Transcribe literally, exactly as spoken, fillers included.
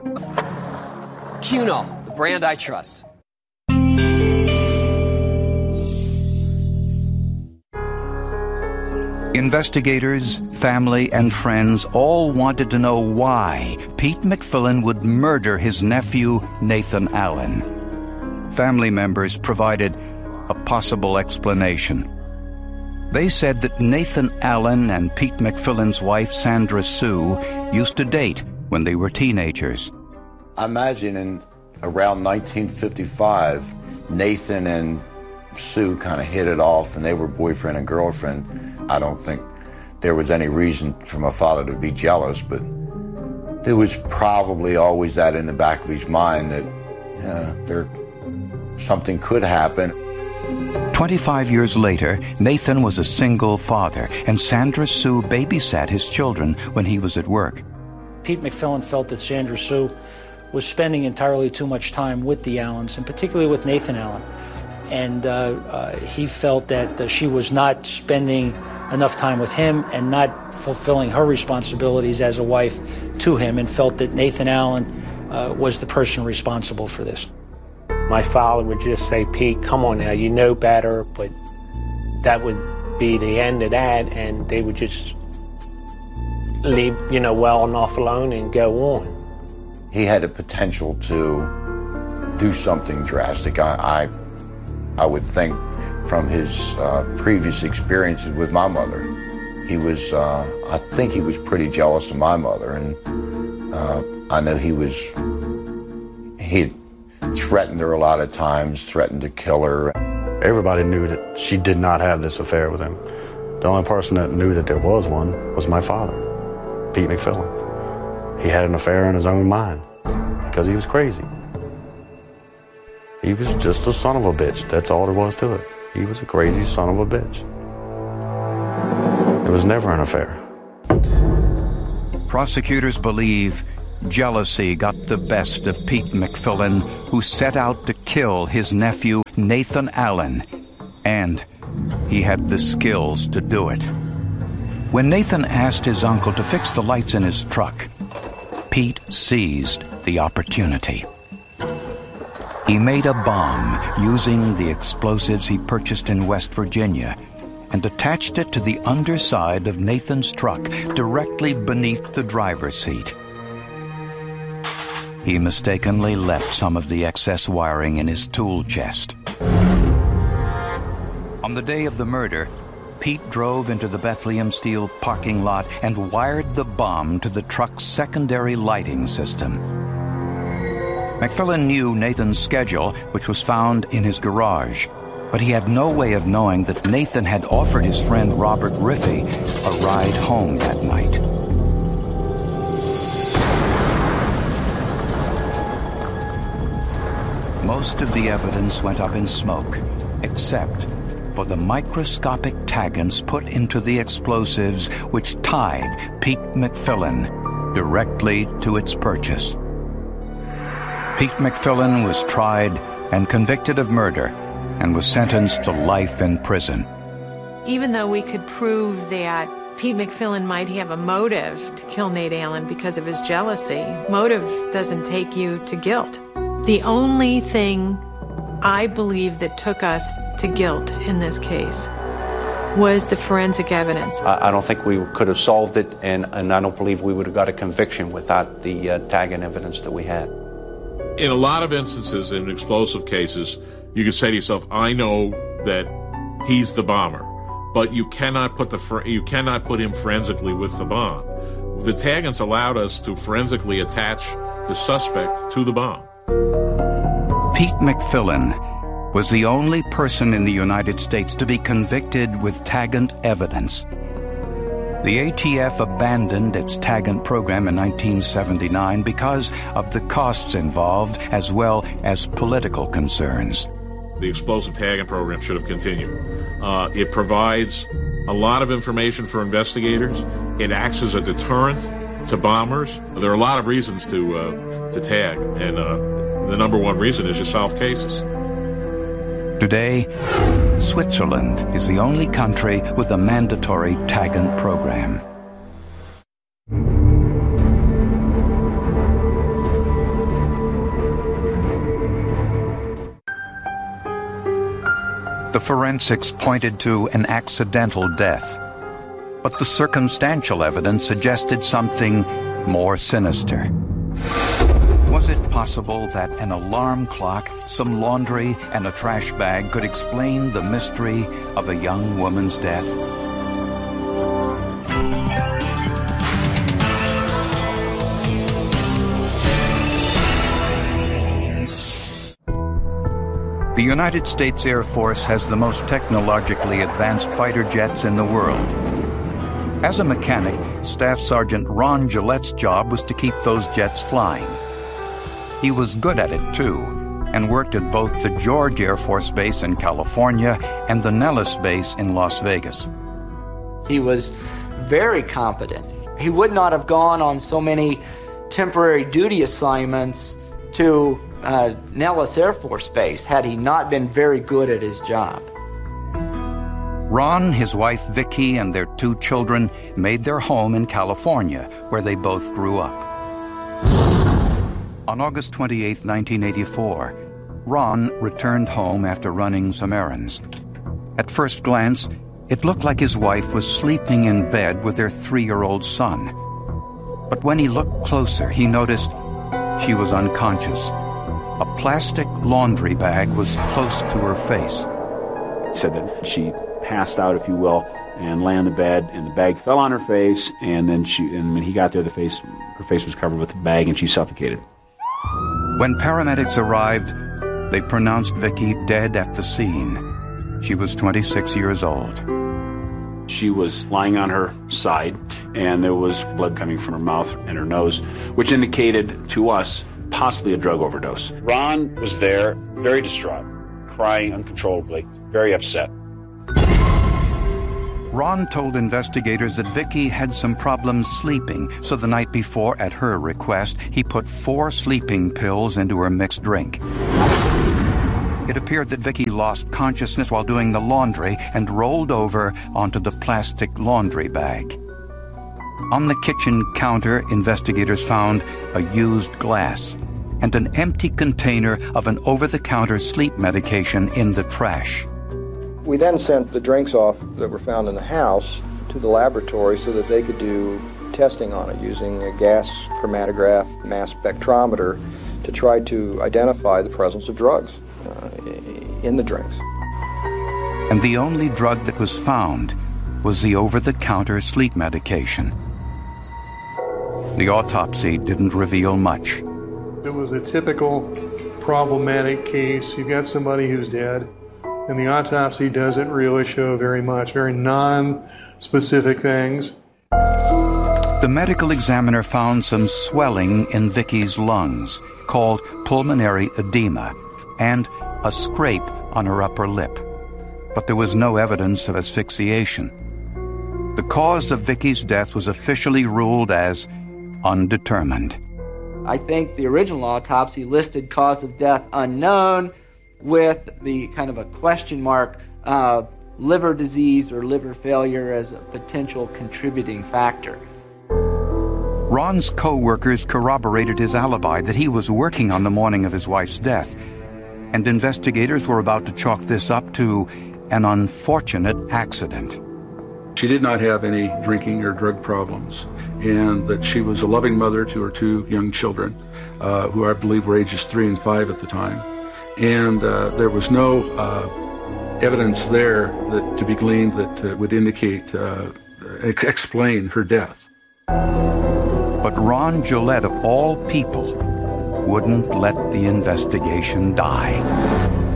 Cunol, the brand I trust. Investigators, family, and friends all wanted to know why Pete McFillan would murder his nephew, Nathan Allen. Family members provided a possible explanation. They said that Nathan Allen and Pete McFillan's wife, Sandra Sue, used to date when they were teenagers. I imagine in around nineteen fifty-five, Nathan and Sue kind of hit it off, and they were boyfriend and girlfriend. I don't think there was any reason for my father to be jealous, but there was probably always that in the back of his mind that, you know, there something could happen. Twenty-five years later, Nathan was a single father, and Sandra Sue babysat his children when he was at work. Pete McFillan felt that Sandra Sue was spending entirely too much time with the Allens, and particularly with Nathan Allen. And uh, uh, he felt that uh, she was not spending enough time with him and not fulfilling her responsibilities as a wife to him, and felt that Nathan Allen uh, was the person responsible for this. My father would just say, Pete, come on now, you know better, but that would be the end of that, and they would just leave, you know, well enough alone and go on. He had the potential to do something drastic. I, I, I would think from his uh, previous experiences with my mother, he was, uh, I think he was pretty jealous of my mother, and uh, I know he was, he had threatened her a lot of times, threatened to kill her. Everybody knew that she did not have this affair with him. The only person that knew that there was one was my father, Pete McFillan. He had an affair in his own mind because he was crazy. He was just a son of a bitch. That's all there was to it. He was a crazy son of a bitch. It was never an affair. Prosecutors believe jealousy got the best of Pete McFillan, who set out to kill his nephew, Nathan Allen, and he had the skills to do it. When Nathan asked his uncle to fix the lights in his truck, Pete seized the opportunity. He made a bomb using the explosives he purchased in West Virginia and attached it to the underside of Nathan's truck directly beneath the driver's seat. He mistakenly left some of the excess wiring in his tool chest. On the day of the murder, Pete drove into the Bethlehem Steel parking lot and wired the bomb to the truck's secondary lighting system. McFillan knew Nathan's schedule, which was found in his garage, but he had no way of knowing that Nathan had offered his friend Robert Riffey a ride home that night. Most of the evidence went up in smoke, except for the microscopic taggants put into the explosives which tied Pete McFillan directly to its purchase. Pete McFillan was tried and convicted of murder and was sentenced to life in prison. Even though we could prove that Pete McFillan might have a motive to kill Nate Allen because of his jealousy, motive doesn't take you to guilt. The only thing I believe that took us to guilt in this case was the forensic evidence. I don't think we could have solved it, and, and I don't believe we would have got a conviction without the uh, tagging evidence that we had. In a lot of instances, in explosive cases, you can say to yourself, I know that he's the bomber, but you cannot put the fr- you cannot put him forensically with the bomb. The taggants allowed us to forensically attach the suspect to the bomb. Pete McFillan was the only person in the United States to be convicted with taggant evidence. The A T F abandoned its taggant program in nineteen seventy-nine because of the costs involved as well as political concerns. The explosive taggant program should have continued. Uh, it provides a lot of information for investigators. It acts as a deterrent to bombers. There are a lot of reasons to uh, to tag, and uh, the number one reason is you solve cases. Today, Switzerland is the only country with a mandatory taggant program. The forensics pointed to an accidental death, but the circumstantial evidence suggested something more sinister. Was it possible that an alarm clock, some laundry, and a trash bag could explain the mystery of a young woman's death? The United States Air Force has the most technologically advanced fighter jets in the world. As a mechanic, Staff Sergeant Ron Gillette's job was to keep those jets flying. He was good at it, too, and worked at both the George Air Force Base in California and the Nellis Base in Las Vegas. He was very competent. He would not have gone on so many temporary duty assignments to uh, Nellis Air Force Base had he not been very good at his job. Ron, his wife Vicki, and their two children made their home in California, where they both grew up. On August twenty-eighth, nineteen eighty-four, Ron returned home after running some errands. At first glance, it looked like his wife was sleeping in bed with their three-year-old son. But when he looked closer, he noticed she was unconscious. A plastic laundry bag was close to her face. He said that she passed out, if you will, and lay on the bed, and the bag fell on her face, and then she, and when he got there, the face, her face was covered with the bag, and she suffocated. When paramedics arrived, they pronounced Vicki dead at the scene. She was twenty-six years old. She was lying on her side, and there was blood coming from her mouth and her nose, which indicated to us possibly a drug overdose. Ron was there, very distraught, crying uncontrollably, very upset. Ron told investigators that Vicki had some problems sleeping, so the night before, at her request, he put four sleeping pills into her mixed drink. It appeared that Vicki lost consciousness while doing the laundry and rolled over onto the plastic laundry bag. On the kitchen counter, investigators found a used glass and an empty container of an over-the-counter sleep medication in the trash. We then sent the drinks off that were found in the house to the laboratory so that they could do testing on it using a gas chromatograph mass spectrometer to try to identify the presence of drugs uh, in the drinks. And the only drug that was found was the over-the-counter sleep medication. The autopsy didn't reveal much. It was a typical problematic case. You've got somebody who's dead, and the autopsy doesn't really show very much, very non-specific things. The medical examiner found some swelling in Vicki's lungs, called pulmonary edema, and a scrape on her upper lip. But there was no evidence of asphyxiation. The cause of Vicki's death was officially ruled as undetermined. I think the original autopsy listed cause of death unknown, with the kind of a question mark, uh, liver disease or liver failure as a potential contributing factor. Ron's co-workers corroborated his alibi that he was working on the morning of his wife's death, and investigators were about to chalk this up to an unfortunate accident. She did not have any drinking or drug problems, and that she was a loving mother to her two young children, uh, who I believe were ages three and five at the time. And uh, there was no uh, evidence there that to be gleaned that uh, would indicate, uh, ex- explain her death. But Ron Gillette, of all people, wouldn't let the investigation die.